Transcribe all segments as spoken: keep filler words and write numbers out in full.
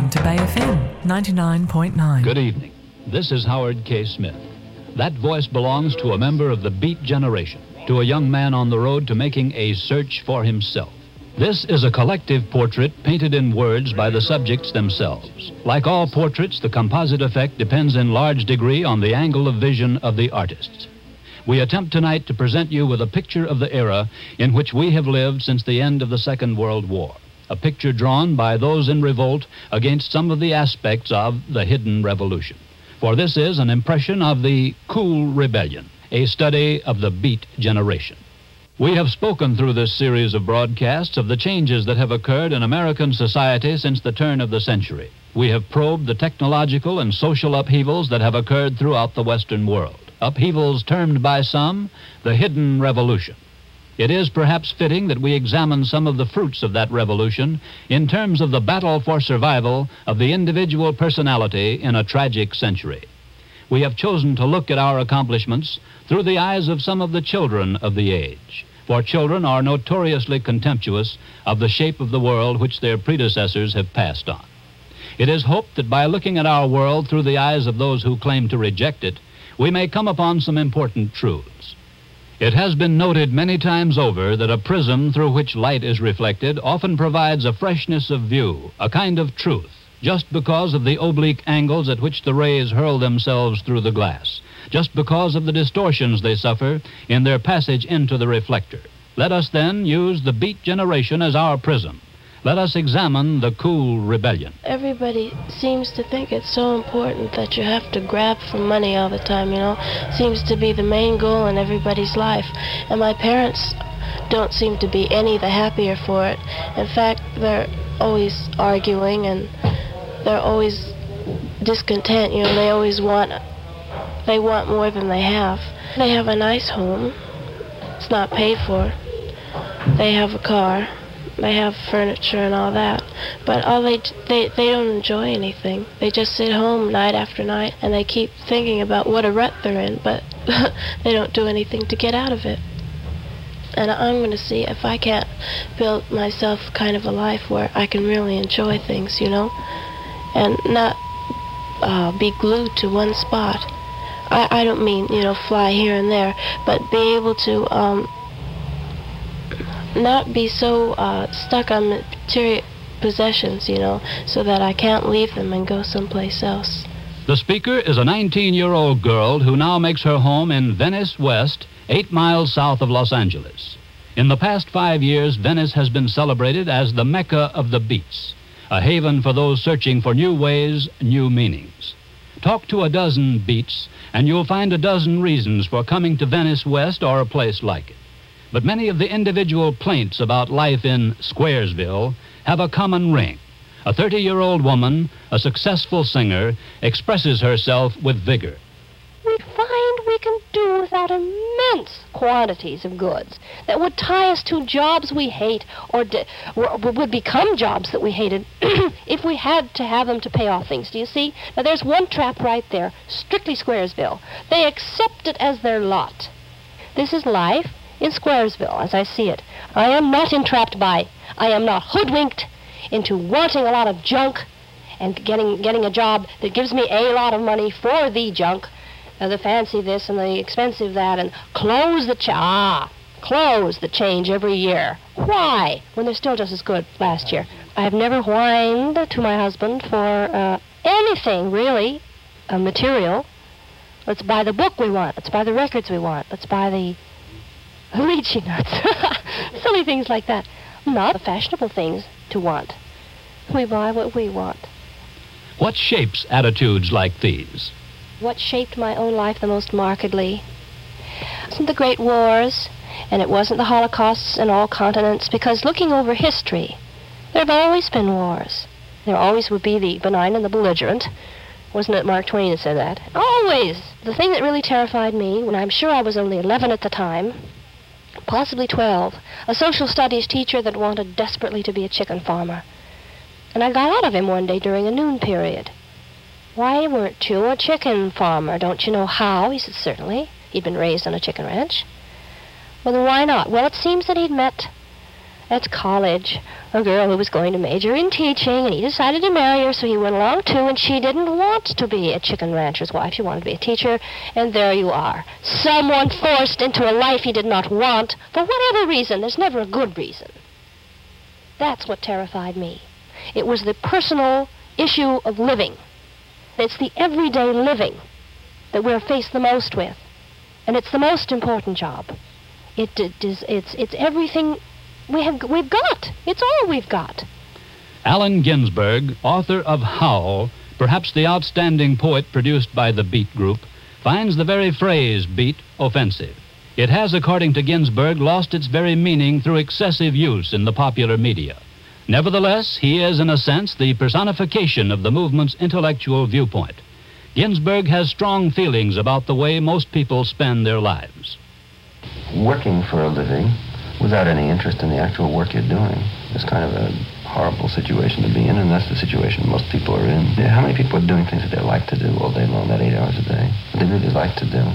to Bay F M ninety-nine point nine. Good evening. This is Howard K. Smith. That voice belongs to a member of the Beat generation, to a young man on the road to making a search for himself. This is a collective portrait painted in words by the subjects themselves. Like all portraits, the composite effect depends in large degree on the angle of vision of the artists. We attempt tonight to present you with a picture of the era in which we have lived since the end of the Second World War. A picture drawn by those in revolt against some of the aspects of the hidden revolution. For this is an impression of the cool rebellion, a study of the Beat generation. We have spoken through this series of broadcasts of the changes that have occurred in American society since the turn of the century. We have probed the technological and social upheavals that have occurred throughout the Western world. Upheavals termed by some the hidden revolution. It is perhaps fitting that we examine some of the fruits of that revolution in terms of the battle for survival of the individual personality in a tragic century. We have chosen to look at our accomplishments through the eyes of some of the children of the age, for children are notoriously contemptuous of the shape of the world which their predecessors have passed on. It is hoped that by looking at our world through the eyes of those who claim to reject it, we may come upon some important truths. It has been noted many times over that a prism through which light is reflected often provides a freshness of view, a kind of truth, just because of the oblique angles at which the rays hurl themselves through the glass, just because of the distortions they suffer in their passage into the reflector. Let us then use the Beat generation as our prism. Let us examine the cool rebellion. Everybody seems to think it's so important that you have to grab for money all the time, you know. Seems to be the main goal in everybody's life. And my parents don't seem to be any the happier for it. In fact, they're always arguing and they're always discontent, you know. They always want, they want more than they have. They have a nice home. It's not paid for. They have a car. They have furniture and all that, but all they, they they don't enjoy anything. They just sit home night after night, and they keep thinking about what a rut they're in, but they don't do anything to get out of it. And I'm going to see if I can't build myself kind of a life where I can really enjoy things, you know, and not uh, be glued to one spot. I, I don't mean, you know, fly here and there, but be able to um, not be so uh, stuck on material possessions, you know, so that I can't leave them and go someplace else. The speaker is a nineteen-year-old girl who now makes her home in Venice West, eight miles south of Los Angeles. In the past five years, Venice has been celebrated as the Mecca of the Beats, a haven for those searching for new ways, new meanings. Talk to a dozen Beats, and you'll find a dozen reasons for coming to Venice West or a place like it. But many of the individual plaints about life in Squaresville have a common ring. A thirty-year-old woman, a successful singer, expresses herself with vigor. We find we can do without immense quantities of goods that would tie us to jobs we hate or, de- or would become jobs that we hated if we had to have them to pay off things. Do you see? Now, there's one trap right there, strictly Squaresville. They accept it as their lot. This is life in Squaresville, as I see it. I am not entrapped by, I am not hoodwinked into wanting a lot of junk and getting getting a job that gives me a lot of money for the junk, uh, the fancy this and the expensive that, and close the ch- ah, close the change every year. Why? When they're still just as good last year. I have never whined to my husband for uh, anything, really, uh, material. Let's buy the book we want. Let's buy the records we want. Let's buy the lychee nuts. Silly things like that. Not the fashionable things to want. We buy what we want. What shapes attitudes like these? What shaped my own life the most markedly? It wasn't the great wars, and it wasn't the Holocausts in all continents, because looking over history, there have always been wars. There always would be the benign and the belligerent. Wasn't it Mark Twain that said that? Always! The thing that really terrified me, when I'm sure I was only eleven at the time, possibly twelve, a social studies teacher that wanted desperately to be a chicken farmer. And I got out of him one day during a noon period. Why weren't you a chicken farmer? Don't you know how? He said, certainly. He'd been raised on a chicken ranch. Well, then why not? Well, it seems that he'd met at college a girl who was going to major in teaching, and he decided to marry her, so he went along too, and she didn't want to be a chicken rancher's wife. She wanted to be a teacher, and there you are. Someone forced into a life he did not want, for whatever reason. There's never a good reason. That's what terrified me. It was the personal issue of living. It's the everyday living that we're faced the most with. And it's the most important job. It, it is, it's, it's everything we have, we've got. It's all we've got. Allen Ginsberg, author of Howl, perhaps the outstanding poet produced by the Beat Group, finds the very phrase beat offensive. It has, according to Ginsberg, lost its very meaning through excessive use in the popular media. Nevertheless, he is, in a sense, the personification of the movement's intellectual viewpoint. Ginsberg has strong feelings about the way most people spend their lives. Working for a living without any interest in the actual work you're doing is kind of a horrible situation to be in, and that's the situation most people are in. Yeah, how many people are doing things that they like to do all day long, that eight hours a day, that they really like to do,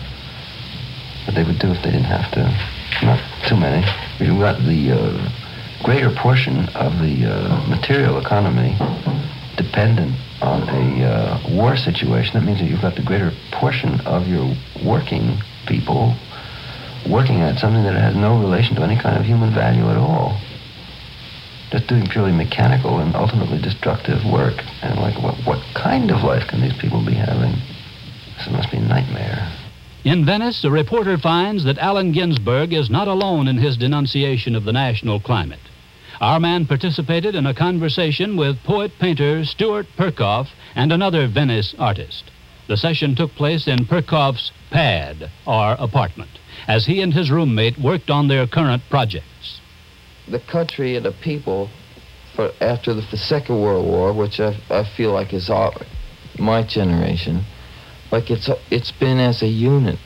that they would do if they didn't have to? Not too many. You've got the uh, greater portion of the uh, material economy dependent on a uh, war situation. That means that you've got the greater portion of your working people working at something that has no relation to any kind of human value at all. Just doing purely mechanical and ultimately destructive work. And like, what, what kind of life can these people be having? This must be a nightmare. In Venice, a reporter finds that Allen Ginsberg is not alone in his denunciation of the national climate. Our man participated in a conversation with poet-painter Stuart Perkoff and another Venice artist. The session took place in Perkoff's pad, or apartment, as he and his roommate worked on their current projects. The country and the people, for after the, the Second World War, which I, I feel like is our, my generation, like it's it's been as a unit.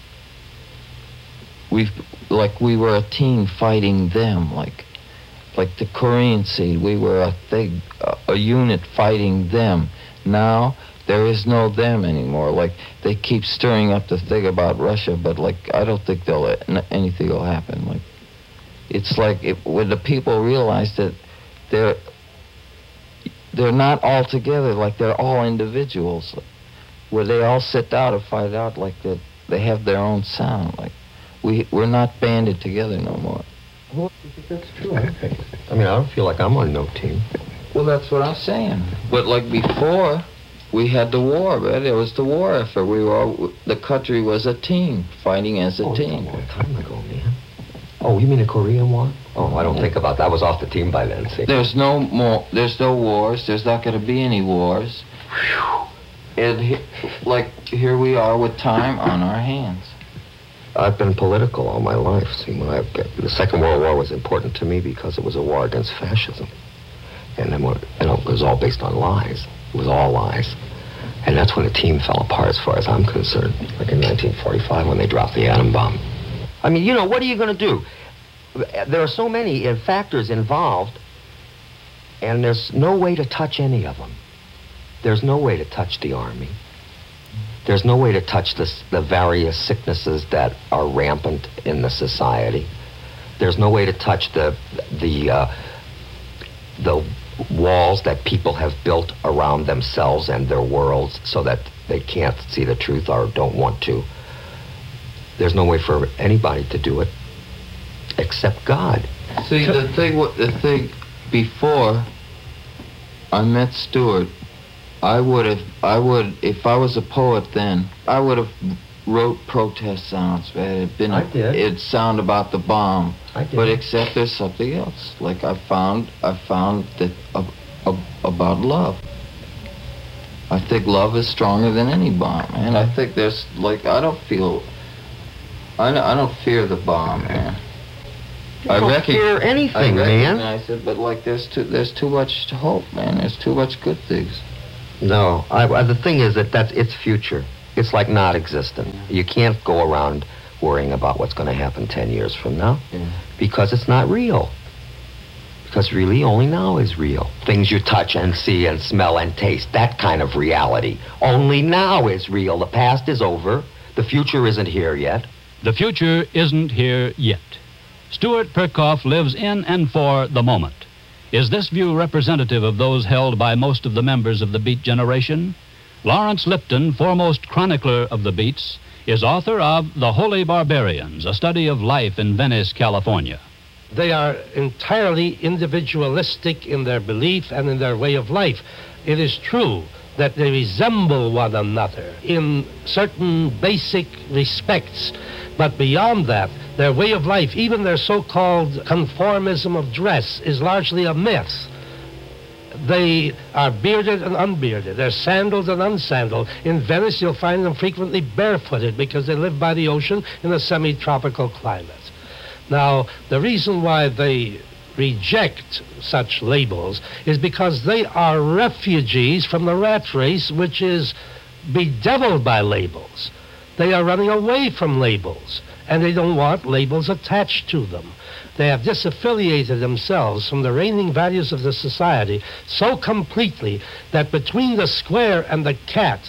We've like we were a team fighting them, like. Like the Korean Sea, we were a thing, a unit fighting them. Now, there is no them anymore. Like, they keep stirring up the thing about Russia, but, like, I don't think they'll, anything will happen. Like, it's like, it, when the people realize that they're, they're not all together, like they're all individuals, where they all sit down and find out, like, that they have their own sound. Like, we, we're not banded together no more. Well, I think that's true. I, I mean, I don't feel like I'm on no team. Well, that's what I'm saying. But like before, we had the war, right? It was the war effort. We were all, the country was a team, fighting as a oh, team. A long time ago, man. Oh, you mean the Korean War? Oh, I don't yeah. think about that. I was off the team by then, see? There's no more, there's no wars. There's not going to be any wars. And he, like, here we are with time on our hands. I've been political all my life. See, when I, the Second World War was important to me because it was a war against fascism. And then, when, you know, it was all based on lies. It was all lies. And that's when the team fell apart as far as I'm concerned, like in nineteen forty-five when they dropped the atom bomb. I mean, you know, what are you going to do? There are so many uh, factors involved, and there's no way to touch any of them. There's no way to touch the Army. There's no way to touch this, the various sicknesses that are rampant in the society. There's no way to touch the the uh, the walls that people have built around themselves and their worlds so that they can't see the truth or don't want to. There's no way for anybody to do it except God. See, the thing, the thing before I met Stuart, I would have, I would, if I was a poet then, I would have wrote protest sounds. It had been, I did. It'd sound about the bomb. I did. But except there's something else. Like I found, I found that uh, uh, about love. I think love is stronger than any bomb, and I think there's like I don't feel, I don't, I don't fear the bomb, man. You I don't recog- fear anything, I man. recognize it, but like there's too, there's too much hope, man. There's too much good things. No, I, I, the thing is that that's its future. It's like not existent. You can't go around worrying about what's going to happen ten years from now Yeah. because it's not real. Because really only now is real. Things you touch and see and smell and taste, that kind of reality. Only now is real. The past is over. The future isn't here yet. The future isn't here yet. Stuart Perkoff lives in and for the moment. Is this view representative of those held by most of the members of the Beat generation? Lawrence Lipton, foremost chronicler of the Beats, is author of The Holy Barbarians, a study of life in Venice, California. They are entirely individualistic in their belief and in their way of life. It is true that they resemble one another in certain basic respects, but beyond that, their way of life, even their so-called conformism of dress, is largely a myth. They are bearded and unbearded. They're sandaled and unsandaled. In Venice, you'll find them frequently barefooted because they live by the ocean in a semi-tropical climate. Now, the reason why they reject such labels is because they are refugees from the rat race, which is bedeviled by labels. They are running away from labels, and they don't want labels attached to them. They have disaffiliated themselves from the reigning values of the society so completely that between the square and the cat,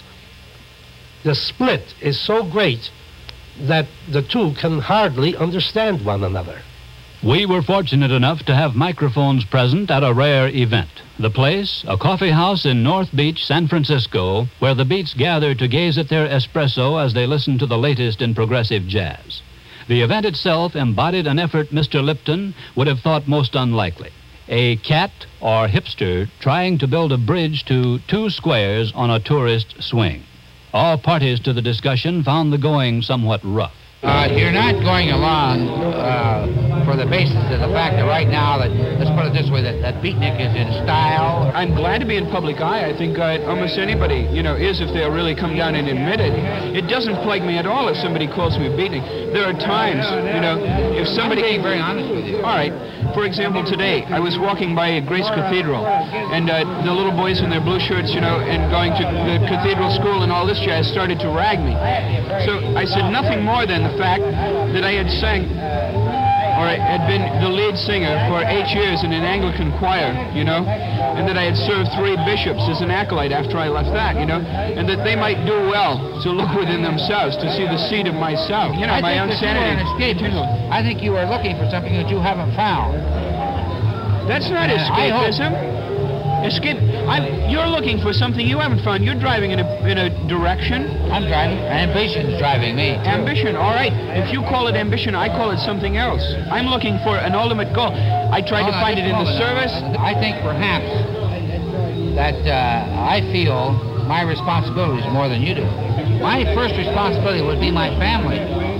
the split is so great that the two can hardly understand one another. We were fortunate enough to have microphones present at a rare event. The place, a coffee house in North Beach, San Francisco, where the Beats gather to gaze at their espresso as they listen to the latest in progressive jazz. The event itself embodied an effort Mister Lipton would have thought most unlikely. A cat or hipster trying to build a bridge to two squares on a tourist swing. All parties to the discussion found the going somewhat rough. Uh, you're not going along uh, for the basis of the fact that right now, that let's put it this way, that, that beatnik is in style. I'm glad to be in public eye. I think uh, almost anybody, you know, is if they'll really come down and admit it. It doesn't plague me at all if somebody calls me a beatnik. There are times, you know, if somebody... I'm being very honest with you. All right. For example, today, I was walking by Grace Cathedral, and uh, the little boys in their blue shirts, you know, and going to the cathedral school and all this jazz started to rag me. So I said nothing more than the fact that I had sang, or I had been the lead singer for eight years in an Anglican choir, you know, and that I had served three bishops as an acolyte after I left that, you know, and that they might do well to look within themselves, to see the seed of myself, you know, I my think own that sanity. You are an escapist. I think you are looking for something that you haven't found. That's not Uh, I hope- escapism. Escape. I'm, you're looking for something you haven't found. You're driving in a in a direction. I'm driving. Ambition's driving me, too. Ambition. All right. If you call it ambition, I call it something else. I'm looking for an ultimate goal. I tried Oh, to no, find just it in a the moment. service. I think perhaps that uh, I feel my responsibilities more than you do. My first responsibility would be my family.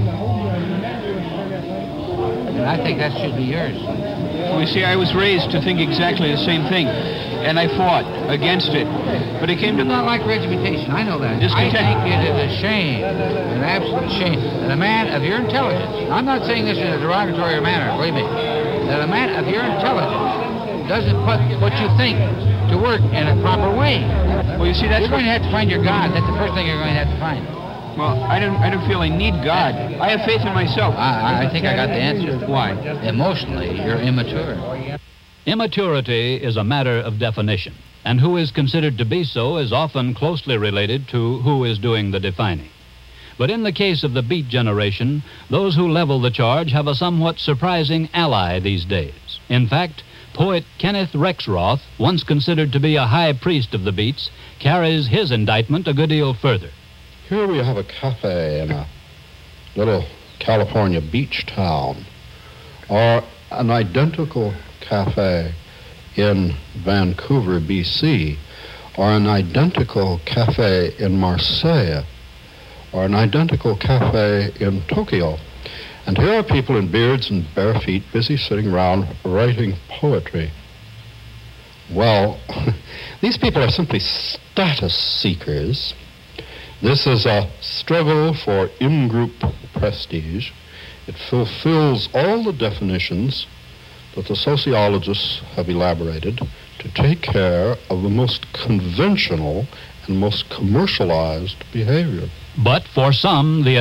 And I think that should be yours. Well, you see, I was raised to think exactly the same thing, and I fought against it. But it came You to... do not like regimentation. I know that. Discontent. I think it is a shame, an absolute shame, that a man of your intelligence, I'm not saying this in a derogatory manner, believe me, that a man of your intelligence doesn't put what you think to work in a proper way. Well, you see, that's You're going to have to find your God. That's the first thing you're going to have to find. Well, I don't, I don't feel I need God. I have faith in myself. I, I think I got the answer. Why? Emotionally, you're immature. Immaturity is a matter of definition, and who is considered to be so is often closely related to who is doing the defining. But in the case of the Beat generation, those who level the charge have a somewhat surprising ally these days. In fact, poet Kenneth Rexroth, once considered to be a high priest of the Beats, carries his indictment a good deal further. Here we have a cafe in a little California beach town, or an identical cafe in Vancouver, B C, or an identical cafe in Marseille, or an identical cafe in Tokyo. And here are people in beards and bare feet busy sitting around writing poetry. Well, these people are simply status seekers. This is a struggle for in-group prestige. It fulfills all the definitions that the sociologists have elaborated to take care of the most conventional and most commercialized behavior. But for some, the